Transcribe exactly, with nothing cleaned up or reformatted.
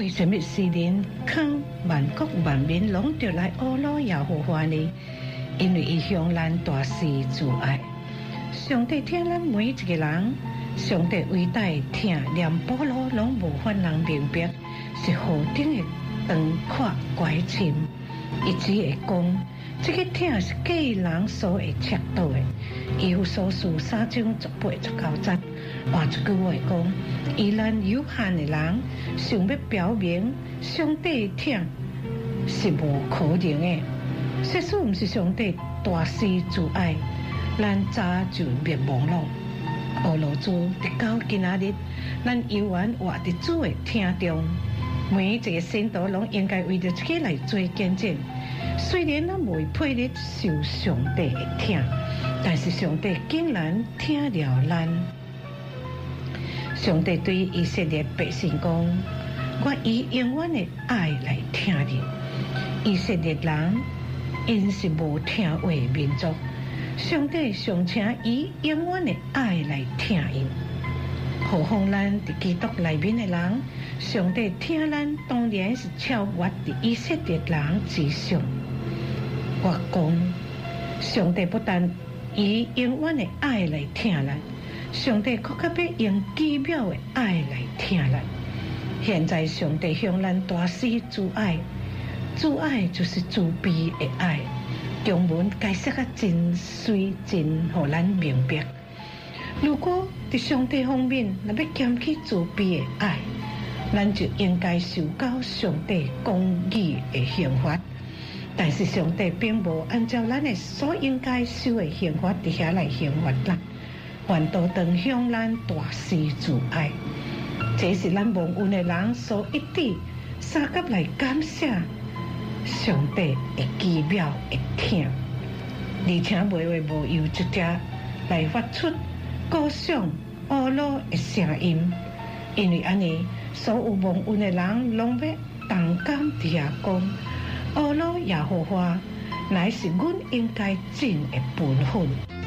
为什么世人看万国万民拢着来阿罗耶和华呢？因为伊向咱大施慈爱。上帝听咱每一个人，上帝伟大听连保罗拢无法人明白，是何等的长阔乖深。伊只会讲，这个听是计人所会测到的。以弗所书三章十八十九节，换一句话讲，以咱有限的人，想要表明上帝听是无可能的。实属毋是上帝大施慈爱，咱早就灭亡了。俄罗斯直到今仔日，咱犹原活伫主的听中。每一个信徒拢应该为着这个来做见证。虽然咱未配得受上帝的听，但是上帝竟然听了咱。上帝对以色列百姓讲：“我以永远的爱来听你。”以色列人因是无听话的民族，上帝尚请以永远的爱来听因。何况咱伫基督内面的人，上帝听咱当然是超越伫以色列人之上。我讲，上帝不但以永远的爱来听咱，上帝更加要用奇妙的爱来听咱。现在上帝向咱大施慈爱，慈爱就是慈悲的爱。中文解释啊真水真，互咱明白。如果在上帝方面，若要减去慈悲的爱，咱就应该受到上帝公义的刑罚。但是上帝并无按照咱的所应该受的刑罚伫遐来刑罚咱，反倒当向咱大施慈爱。这是咱蒙恩的人所一致三甲来感谢上帝的奇妙的听，而且袂话无由直接来发出歌颂阿罗的声音，因为安尼，所有蒙恩的人拢要同感伫遐讲：阿罗耶和华乃是阮应该尽的本分。